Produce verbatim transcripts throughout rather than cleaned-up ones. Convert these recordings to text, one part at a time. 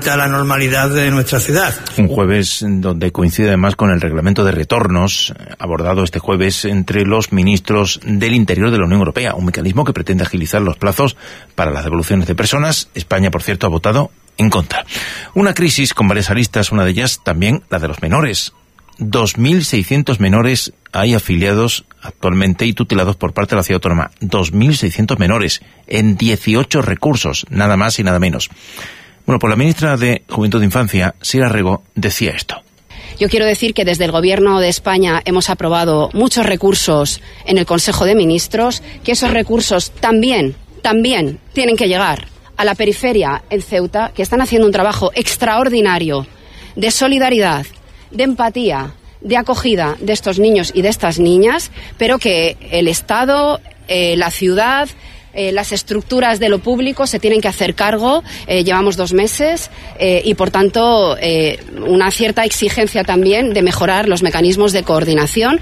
vuelta a la normalidad de nuestra ciudad. Un jueves donde coincide además con el reglamento de retornos abordado este jueves entre los ministros del Interior de la Unión Europea, un mecanismo que pretende agilizar los plazos para las devoluciones de personas. España, por cierto, ha votado en contra. Una crisis con varias aristas, una de ellas también la de los menores. dos mil seiscientos menores hay afiliados actualmente y tutelados por parte de la ciudad autónoma. dos mil seiscientos menores en dieciocho recursos, nada más y nada menos. Bueno, pues la ministra de Juventud e Infancia, Sira Rego, decía esto. Yo quiero decir que desde el Gobierno de España hemos aprobado muchos recursos en el Consejo de Ministros, que esos recursos también, también tienen que llegar a la periferia en Ceuta, que están haciendo un trabajo extraordinario de solidaridad, de empatía, de acogida de estos niños y de estas niñas, pero que el Estado, eh, la ciudad, eh, las estructuras de lo público se tienen que hacer cargo. Eh, llevamos dos meses eh, y, por tanto, eh, una cierta exigencia también de mejorar los mecanismos de coordinación.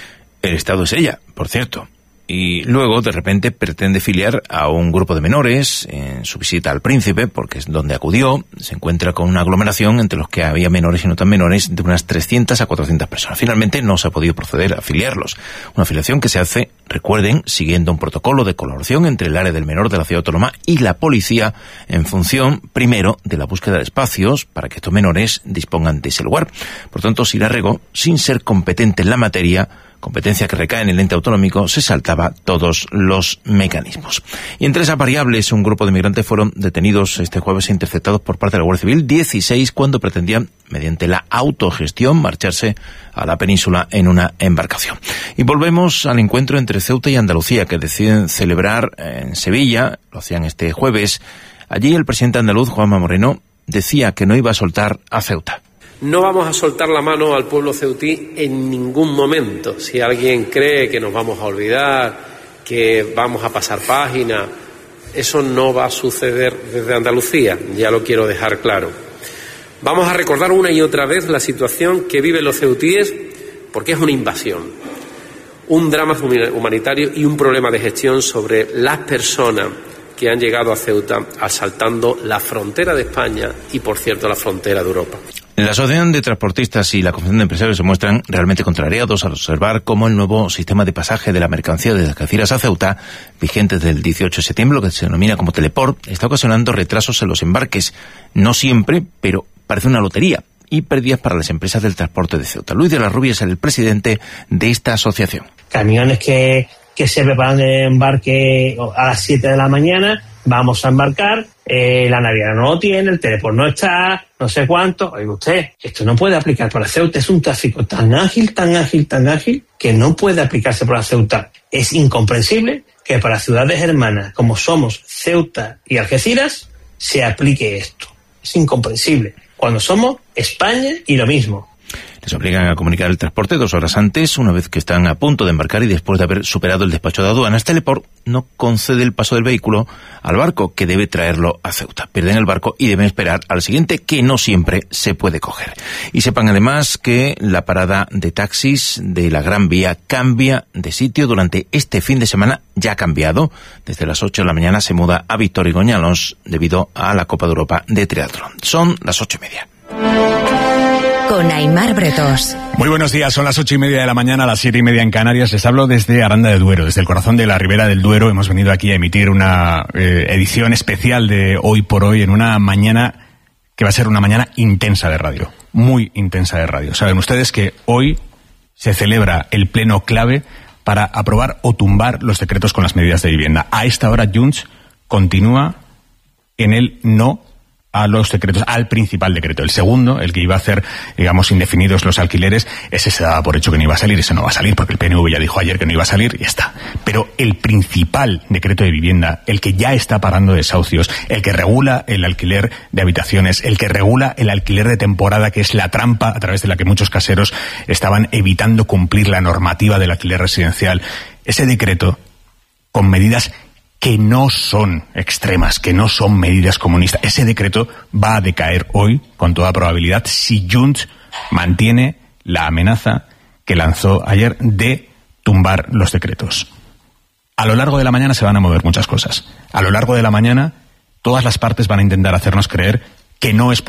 El Estado es ella, por cierto. Y luego, de repente, pretende filiar a un grupo de menores. En su visita al Príncipe, porque es donde acudió, se encuentra con una aglomeración entre los que había menores y no tan menores de unas trescientas a cuatrocientas personas. Finalmente no se ha podido proceder a afiliarlos. Una afiliación que se hace, recuerden, siguiendo un protocolo de colaboración entre el área del menor de la ciudad autónoma y la policía, en función, primero, de la búsqueda de espacios para que estos menores dispongan de ese lugar. Por tanto, Sira Rego, sin ser competente en la materia, competencia que recae en el ente autonómico, se saltaba todos los mecanismos. Y entre esas variables, un grupo de migrantes fueron detenidos este jueves e interceptados por parte de la Guardia Civil, dieciséis, cuando pretendían, mediante la autogestión, marcharse a la península en una embarcación. Y volvemos al encuentro entre Ceuta y Andalucía, que deciden celebrar en Sevilla, lo hacían este jueves. Allí el presidente andaluz, Juanma Moreno, decía que no iba a soltar a Ceuta. No vamos a soltar la mano al pueblo ceutí en ningún momento. Si alguien cree que nos vamos a olvidar, que vamos a pasar página, eso no va a suceder desde Andalucía, ya lo quiero dejar claro. Vamos a recordar una y otra vez la situación que viven los ceutíes, porque es una invasión, un drama humanitario y un problema de gestión sobre las personas que han llegado a Ceuta asaltando la frontera de España y, por cierto, la frontera de Europa. La Asociación de Transportistas y la Confederación de Empresarios se muestran realmente contrariados al observar cómo el nuevo sistema de pasaje de la mercancía desde Algeciras a Ceuta, vigente desde el dieciocho de septiembre, lo que se denomina como Teleport, está ocasionando retrasos en los embarques. No siempre, pero parece una lotería. Y pérdidas para las empresas del transporte de Ceuta. Luis de la Rubia es el presidente de esta asociación. Camiones que, que se preparan de embarque a las siete de la mañana, vamos a embarcar, eh, la naviera no lo tiene, el teleport no está, no sé cuánto. Oiga usted, esto no puede aplicar para Ceuta, es un tráfico tan ágil, tan ágil, tan ágil, que no puede aplicarse para Ceuta. Es incomprensible que para ciudades hermanas como somos Ceuta y Algeciras se aplique esto. Es incomprensible. Cuando somos España y lo mismo. Les obligan a comunicar el transporte dos horas antes, una vez que están a punto de embarcar y después de haber superado el despacho de aduanas. Teleport no concede el paso del vehículo al barco que debe traerlo a Ceuta. Pierden el barco y deben esperar al siguiente, que no siempre se puede coger. Y sepan además que la parada de taxis de la Gran Vía cambia de sitio durante este fin de semana. Ya ha cambiado. Desde las ocho de la mañana se muda a Víctor y Goñalos debido a la Copa de Europa de Triatlón. Son las ocho y media. Con Aimar Bretos. Muy buenos días, son las ocho y media de la mañana, a las siete y media en Canarias. Les hablo desde Aranda de Duero, desde el corazón de la Ribera del Duero. Hemos venido aquí a emitir una eh, edición especial de Hoy por Hoy, en una mañana que va a ser una mañana intensa de radio, muy intensa de radio. Saben ustedes que hoy se celebra el pleno clave para aprobar o tumbar los decretos con las medidas de vivienda. A esta hora Junts continúa en el no a los decretos, al principal decreto. El segundo, el que iba a hacer, digamos, indefinidos los alquileres, ese se daba por hecho que no iba a salir, ese no va a salir, porque el P N V ya dijo ayer que no iba a salir, y ya está. Pero el principal decreto de vivienda, el que ya está pagando desahucios, el que regula el alquiler de habitaciones, el que regula el alquiler de temporada, que es la trampa a través de la que muchos caseros estaban evitando cumplir la normativa del alquiler residencial, ese decreto, con medidas que no son extremas, que no son medidas comunistas. Ese decreto va a decaer hoy, con toda probabilidad, si Junts mantiene la amenaza que lanzó ayer de tumbar los decretos. A lo largo de la mañana se van a mover muchas cosas. A lo largo de la mañana, todas las partes van a intentar hacernos creer que no es